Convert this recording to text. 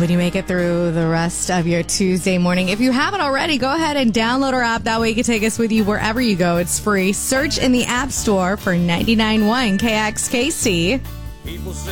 Hoping you make it through the rest of your Tuesday morning. If you haven't already, go ahead and download our app. That way you can take us with you wherever you go. It's free. Search in the App Store for 99.1 KXKC. People say